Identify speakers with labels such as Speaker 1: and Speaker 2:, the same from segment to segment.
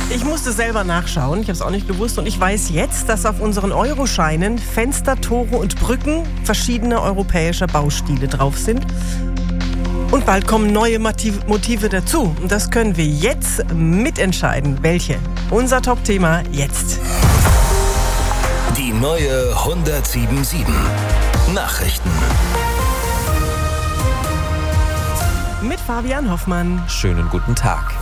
Speaker 1: Ich musste selber nachschauen, ich habe es auch nicht gewusst und ich weiß jetzt, dass auf unseren Euroscheinen Fenster, Tore und Brücken verschiedener europäischer Baustile drauf sind. Und bald kommen neue Motive dazu und das können wir jetzt mitentscheiden. Welche? Unser Top-Thema jetzt.
Speaker 2: Die neue 107.7 Nachrichten.
Speaker 1: Mit Fabian Hoffmann.
Speaker 3: Schönen guten Tag.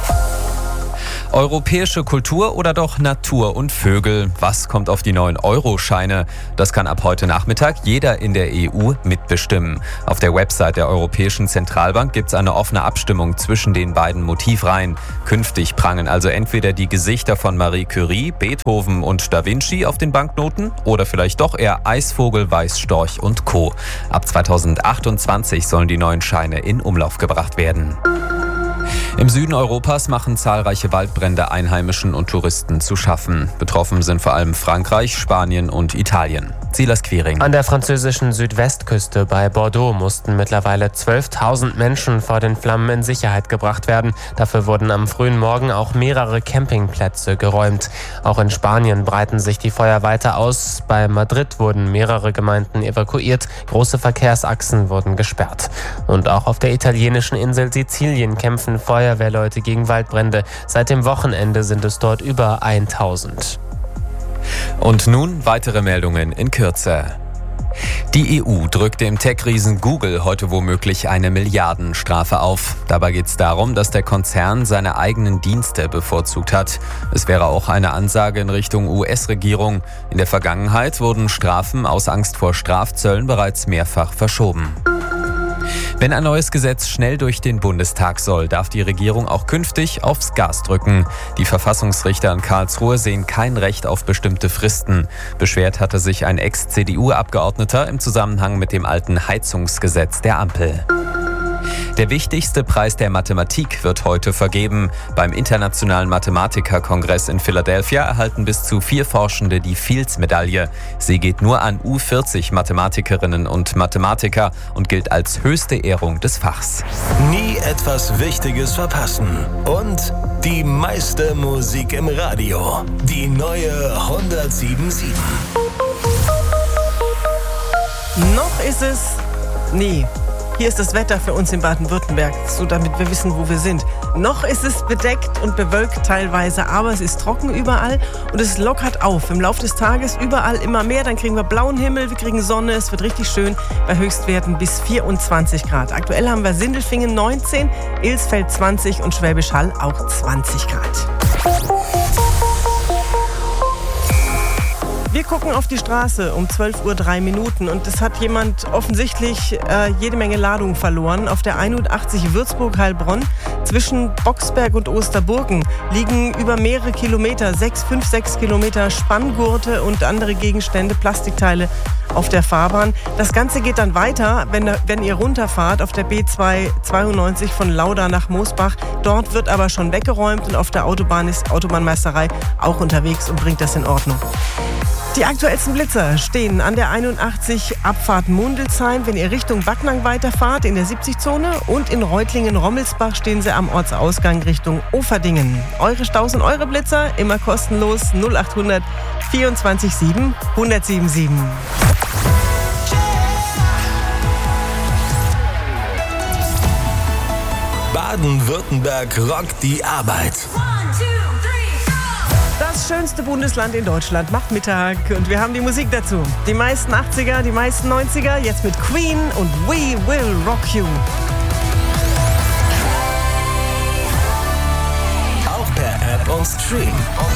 Speaker 3: Europäische Kultur oder doch Natur und Vögel? Was kommt auf die neuen Euroscheine? Das kann ab heute Nachmittag jeder in der EU mitbestimmen. Auf der Website der Europäischen Zentralbank gibt es eine offene Abstimmung zwischen den beiden Motivreihen. Künftig prangen also entweder die Gesichter von Marie Curie, Beethoven und Da Vinci auf den Banknoten oder vielleicht doch eher Eisvogel, Weißstorch und Co. Ab 2028 sollen die neuen Scheine in Umlauf gebracht werden. Im Süden Europas machen zahlreiche Waldbrände Einheimischen und Touristen zu schaffen. Betroffen sind vor allem Frankreich, Spanien und Italien. Silas Quiring.
Speaker 4: An der französischen Südwestküste bei Bordeaux mussten mittlerweile 12.000 Menschen vor den Flammen in Sicherheit gebracht werden. Dafür wurden am frühen Morgen auch mehrere Campingplätze geräumt. Auch in Spanien breiten sich die Feuer weiter aus. Bei Madrid wurden mehrere Gemeinden evakuiert. Große Verkehrsachsen wurden gesperrt. Und auch auf der italienischen Insel Sizilien kämpfen Feuerwehrleute gegen Waldbrände. Seit dem Wochenende sind es dort über 1000.
Speaker 3: Und nun weitere Meldungen in Kürze. Die EU drückt dem Tech-Riesen Google heute womöglich eine Milliardenstrafe auf. Dabei geht es darum, dass der Konzern seine eigenen Dienste bevorzugt hat. Es wäre auch eine Ansage in Richtung US-Regierung. In der Vergangenheit wurden Strafen aus Angst vor Strafzöllen bereits mehrfach verschoben. Wenn ein neues Gesetz schnell durch den Bundestag soll, darf die Regierung auch künftig aufs Gas drücken. Die Verfassungsrichter in Karlsruhe sehen kein Recht auf bestimmte Fristen. Beschwert hatte sich ein Ex-CDU-Abgeordneter im Zusammenhang mit dem alten Heizungsgesetz der Ampel. Der wichtigste Preis der Mathematik wird heute vergeben. Beim Internationalen Mathematikerkongress in Philadelphia erhalten bis zu 4 Forschende die Fields-Medaille. Sie geht nur an U40 Mathematikerinnen und Mathematiker und gilt als höchste Ehrung des Fachs.
Speaker 2: Nie etwas Wichtiges verpassen. Und die meiste Musik im Radio. Die neue 107.7.
Speaker 1: Noch ist es... Nee. Hier ist das Wetter für uns in Baden-Württemberg, so damit wir wissen, wo wir sind. Noch ist es bedeckt und bewölkt teilweise, aber es ist trocken überall und es lockert auf. Im Laufe des Tages überall immer mehr, dann kriegen wir blauen Himmel, wir kriegen Sonne, es wird richtig schön bei Höchstwerten bis 24 Grad. Aktuell haben wir Sindelfingen 19, Ilsfeld 20 und Schwäbisch Hall auch 20 Grad. Wir gucken auf die Straße um 12:03 Uhr und es hat jemand offensichtlich jede Menge Ladung verloren. Auf der 81 Würzburg-Heilbronn zwischen Boxberg und Osterburgen liegen über mehrere Kilometer, 6 Kilometer Spanngurte und andere Gegenstände, Plastikteile auf der Fahrbahn. Das Ganze geht dann weiter, wenn ihr runterfahrt auf der B292 von Lauda nach Moosbach. Dort wird aber schon weggeräumt und auf der Autobahn ist Autobahnmeisterei auch unterwegs und bringt das in Ordnung. Die aktuellsten Blitzer stehen an der 81 Abfahrt Mundelsheim, wenn ihr Richtung Backnang weiterfahrt in der 70-Zone und in Reutlingen-Rommelsbach stehen sie am Ortsausgang Richtung Oferdingen. Eure Staus und eure Blitzer immer kostenlos 0800 24 7 1077.
Speaker 2: Baden-Württemberg rockt die Arbeit.
Speaker 1: Das schönste Bundesland in Deutschland macht Mittag und wir haben die Musik dazu. Die meisten 80er, die meisten 90er, jetzt mit Queen und We Will Rock You.
Speaker 2: Auch per App und Stream.